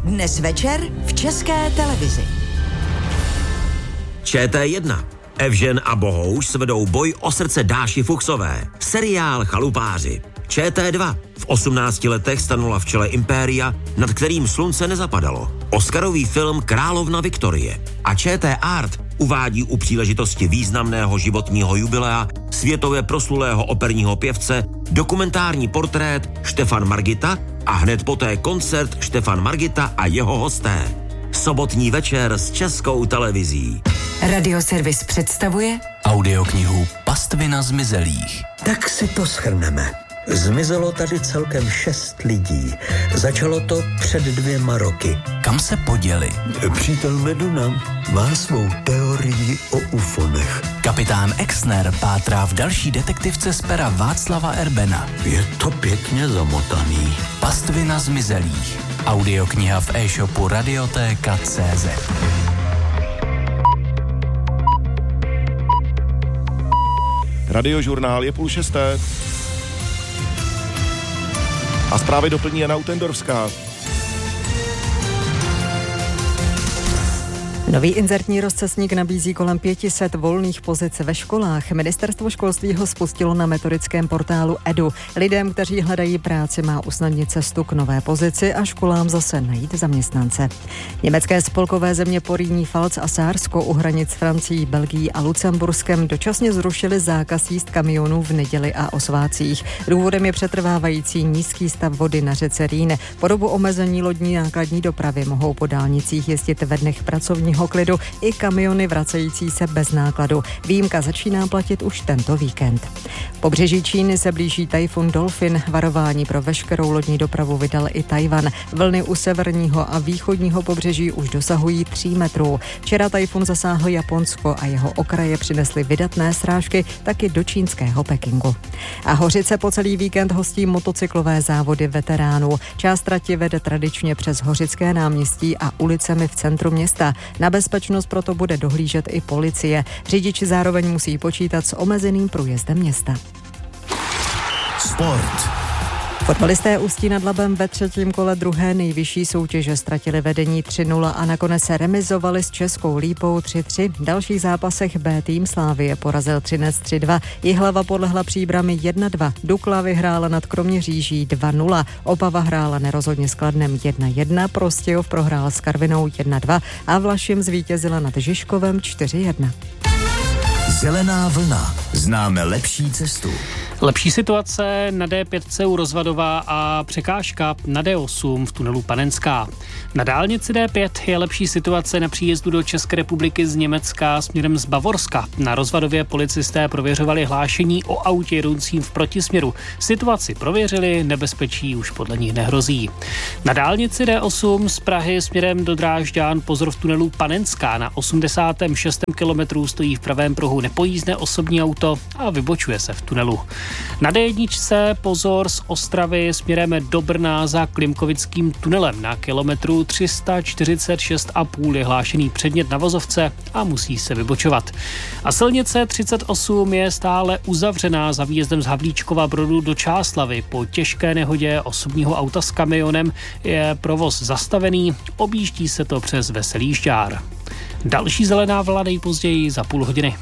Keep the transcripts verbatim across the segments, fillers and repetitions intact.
Dnes večer v České televizi. Č T jedna. Evžen a Bohouš svedou boj o srdce Dáši Fuchsové. Seriál Chalupáři. Č T dva. V osmnácti letech stanula v čele impéria, nad kterým slunce nezapadalo. Oscarový film Královna Viktorie. A Č T Art uvádí u příležitosti významného životního jubilea světově proslulého operního pěvce dokumentární portrét Štefan Margita a hned poté koncert Štefan Margita a jeho hosté. Sobotní večer s Českou televizí. Radioservis představuje audioknihu Pastvina zmizelých. Tak si to shrneme. Zmizelo tady celkem šest lidí. Začalo to před dvěma roky. Kam se poděli? Přítel Meduna má svou teorii o ufonech. Kapitán Exner pátrá v další detektivce z pera Václava Erbena. Je to pěkně zamotaný. Pastvina zmizelých. Audiokniha v e-shopu Radiotéka tečka cé zet. Radiožurnál je půl šesté. A zprávy doplní Jana Utendorská. Nový inzertní rozcestník nabízí kolem pět set volných pozic ve školách. Ministerstvo školství ho spustilo na metodickém portálu Edu. Lidem, kteří hledají práci, má usnadnit cestu k nové pozici a školám zase najít zaměstnance. Německé spolkové země Porýní-Pfalz a Sársko u hranic s Francií, Belgií a Lucemburskem dočasně zrušili zákaz jízd kamionů v neděli a o svátcích. Důvodem je přetrvávající nízký stav vody na řece Rýn. Po dobu omezení lodní nákladní dopravy mohou po dálnicích jezdit ve dnech pracovního klidu i kamiony vracející se bez nákladu. Výjimka začíná platit už tento víkend. Pobřeží Číny se blíží tajfun Dolphin. Varování pro veškerou lodní dopravu vydal i Tajvan. Vlny u severního a východního pobřeží už dosahují tří metrů. Včera tajfun zasáhl Japonsko a jeho okraje přinesly vydatné srážky taky do čínského Pekingu. A Hořice po celý víkend hostí motocyklové závody veteránů. Část trati vede tradičně přes Hořické náměstí a ulicemi v centru města. Na bezpečnost proto bude dohlížet i policie. Řidiči zároveň musí počítat s omezeným průjezdem města. Sport. Fotbalisté Ústí nad Labem ve třetím kole druhé nejvyšší soutěže ztratili vedení tři nula a nakonec se remizovali s Českou Lípou tři tři. V dalších zápasech B tým Slávie porazil Třinec tři dva. Jihlava podlehla Příbrami jedna dva. Dukla vyhrála nad Kroměříží dva nula. Opava hrála nerozhodně s Kladnem jedna jedna. Prostějov prohrál s Karvinou jedna dva a Vlašim zvítězila nad Žižkovem čtyři jedna. Zelená vlna. Známe lepší cestu. Lepší situace na D pět u Rozvadová a překážka na D osm v tunelu Panenská. Na dálnici D pět je lepší situace na příjezdu do České republiky z Německa směrem z Bavorska. Na Rozvadově policisté prověřovali hlášení o autě jedoucím v protisměru. Situaci prověřili, nebezpečí už podle nich nehrozí. Na dálnici D osm z Prahy směrem do Drážďan pozor v tunelu Panenská. Na osmdesátém šestém kilometru stojí v pravém pruhu nepojízdné osobní auto a vybočuje se v tunelu. Na D jedna pozor z Ostravy směrem do Brna za Klimkovickým tunelem. Na kilometru tři sta čtyřicet šest a půl je hlášený předmět na vozovce a musí se vybočovat. A silnice třicet osm je stále uzavřená za výjezdem z Havlíčkova Brodu do Čáslavy. Po těžké nehodě osobního auta s kamionem je provoz zastavený, objíždí se to přes Veselý Žďár. Další zelená vlna nejpozději za půl hodiny.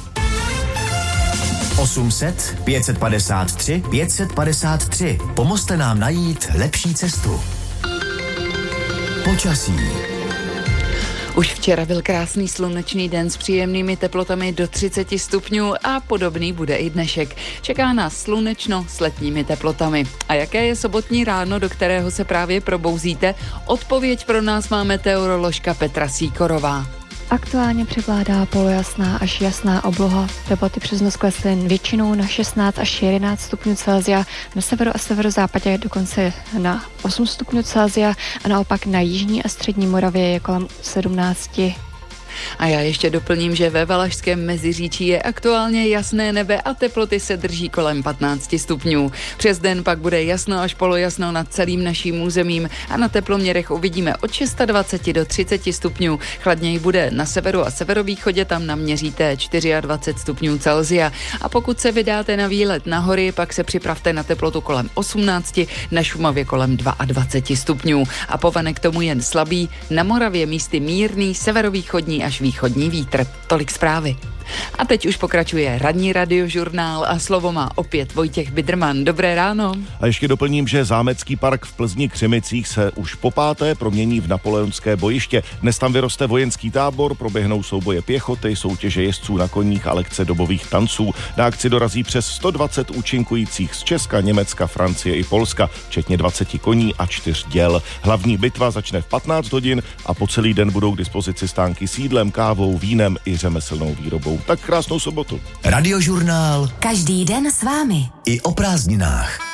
osm set, pět set padesát tři, pět set padesát tři. Pomozte nám najít lepší cestu. Počasí. Už včera byl krásný slunečný den s příjemnými teplotami do třicet stupňů a podobný bude i dnešek. Čeká nás slunečno s letními teplotami. A jaké je sobotní ráno, do kterého se právě probouzíte? Odpověď pro nás má meteoroložka Petra Síkorová. Aktuálně převládá polojasná až jasná obloha. Teploty přes noc klesly většinou na šestnáct až jedenáct stupňů Celsia, na severu a severozápadě dokonce na osm stupňů Celsia a naopak na jižní a střední Moravě je kolem sedmnáct. A já ještě doplním, že ve Valašském Meziříčí je aktuálně jasné nebe a teploty se drží kolem patnáct stupňů. Přes den pak bude jasno až polojasno nad celým naším územím a na teploměrech uvidíme od dvacet šest do třicet stupňů. Chladněji bude na severu a severovýchodě, tam naměříte dvacet čtyři stupňů Celsia. A pokud se vydáte na výlet na hory, pak se připravte na teplotu kolem osmnáct, na Šumavě kolem dvacet dva stupňů. A povane k tomu jen slabý, na Moravě místy mírný severovýchodní až východní vítr. Tolik zprávy. A teď už pokračuje ranní radiožurnál a slovo má opět Vojtěch Bidrman. Dobré ráno. A ještě doplním, že zámecký park v Plzni Křimicích se už po páté promění v napoleonské bojiště. Dnes tam vyroste vojenský tábor, proběhnou souboje pěchoty, soutěže jezdců na koních a lekce dobových tanců. Na akci dorazí přes sto dvacet účinkujících z Česka, Německa, Francie i Polska, včetně dvacet koní a čtyř děl. Hlavní bitva začne v patnáct hodin a po celý den budou k dispozici stánky s jídlem, kávou, vínem i řemeslnou výrobou. Tak krásnou sobotu. Radiožurnál. Každý den s vámi. I o prázdninách.